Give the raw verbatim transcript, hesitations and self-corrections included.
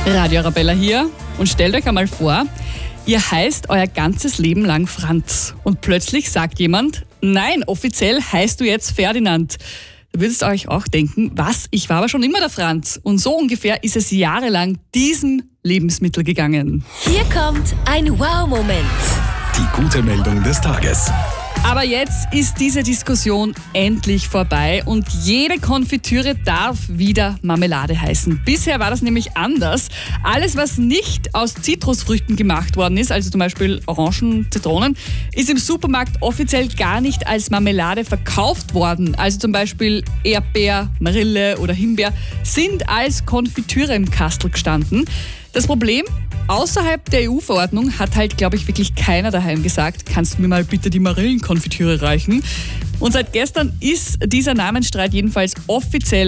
Radio Arabella hier und stellt euch einmal vor, ihr heißt euer ganzes Leben lang Franz und plötzlich sagt jemand, nein, offiziell heißt du jetzt Ferdinand. Da würdet ihr euch auch denken, was, ich war aber schon immer der Franz. Und so ungefähr ist es jahrelang diesem Lebensmittel gegangen. Hier kommt ein Wow-Moment. Die gute Meldung des Tages. Aber jetzt ist diese Diskussion endlich vorbei und jede Konfitüre darf wieder Marmelade heißen. Bisher war das nämlich anders. Alles, was nicht aus Zitrusfrüchten gemacht worden ist, also zum Beispiel Orangen, Zitronen, ist im Supermarkt offiziell gar nicht als Marmelade verkauft worden. Also zum Beispiel Erdbeer, Marille oder Himbeer sind als Konfitüre im Kastel gestanden. Das Problem? Außerhalb der E U-Verordnung hat halt, glaube ich, wirklich keiner daheim gesagt, kannst du mir mal bitte die Marillenkonfitüre reichen? Und seit gestern ist dieser Namensstreit jedenfalls offiziell